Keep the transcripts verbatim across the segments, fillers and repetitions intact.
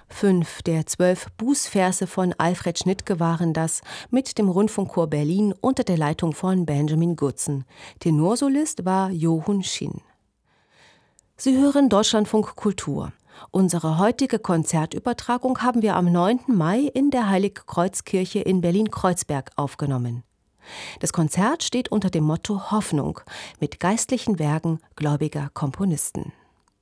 Fünf der zwölf Bußverse von Alfred Schnittke waren das, mit dem Rundfunkchor Berlin unter der Leitung von Benjamin Gutzen. Tenorsolist war Jo Hun Shin. Sie hören Deutschlandfunk Kultur. Unsere heutige Konzertübertragung haben wir am neunten Mai in der Heiligkreuzkirche in Berlin-Kreuzberg aufgenommen. Das Konzert steht unter dem Motto Hoffnung mit geistlichen Werken gläubiger Komponisten.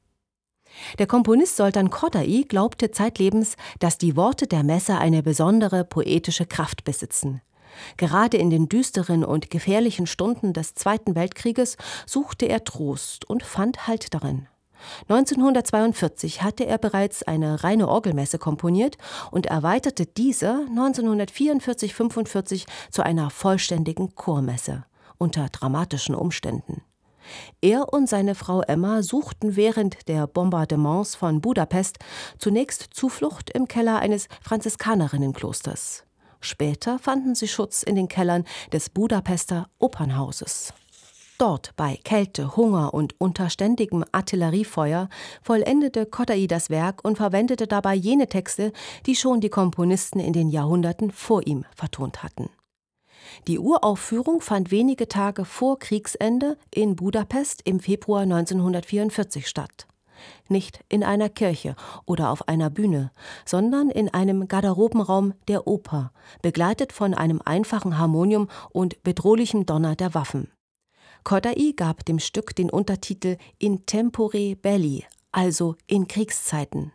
Der Komponist Soltan Kodály glaubte zeitlebens, dass die Worte der Messe eine besondere poetische Kraft besitzen. Gerade in den düsteren und gefährlichen Stunden des Zweiten Weltkrieges suchte er Trost und fand Halt darin. neunzehnhundertzweiundvierzig hatte er bereits eine reine Orgelmesse komponiert und erweiterte diese neunzehnhundertvierundvierzig fünfundvierzig zu einer vollständigen Chormesse unter dramatischen Umständen. Er und seine Frau Emma suchten während der Bombardements von Budapest zunächst Zuflucht im Keller eines Franziskanerinnenklosters. Später fanden sie Schutz in den Kellern des Budapester Opernhauses. Dort, bei Kälte, Hunger und unter ständigem Artilleriefeuer, vollendete Kodály das Werk und verwendete dabei jene Texte, die schon die Komponisten in den Jahrhunderten vor ihm vertont hatten. Die Uraufführung fand wenige Tage vor Kriegsende in Budapest im Februar neunzehnhundertvierundvierzig statt. Nicht in einer Kirche oder auf einer Bühne, sondern in einem Garderobenraum der Oper, begleitet von einem einfachen Harmonium und bedrohlichem Donner der Waffen. Kodály gab dem Stück den Untertitel In tempore belli, also in Kriegszeiten.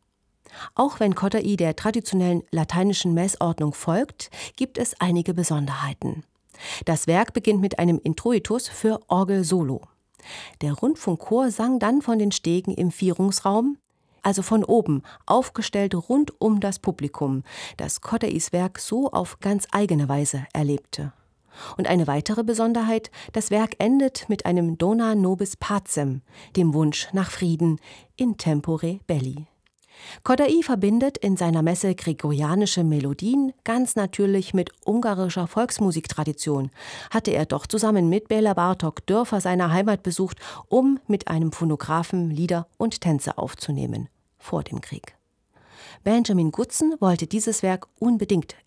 Auch wenn Kodály der traditionellen lateinischen Messordnung folgt, gibt es einige Besonderheiten. Das Werk beginnt mit einem Introitus für Orgel-Solo. Der Rundfunkchor sang dann von den Stegen im Vierungsraum, also von oben, aufgestellt rund um das Publikum, das Kodálys Werk so auf ganz eigene Weise erlebte. Und eine weitere Besonderheit, das Werk endet mit einem Dona nobis pacem, dem Wunsch nach Frieden, in tempore belli. Kodály verbindet in seiner Messe gregorianische Melodien ganz natürlich mit ungarischer Volksmusiktradition. Hatte er doch zusammen mit Béla Bartók Dörfer seiner Heimat besucht, um mit einem Phonographen Lieder und Tänze aufzunehmen, vor dem Krieg. Benjamin Gutzen wollte dieses Werk unbedingt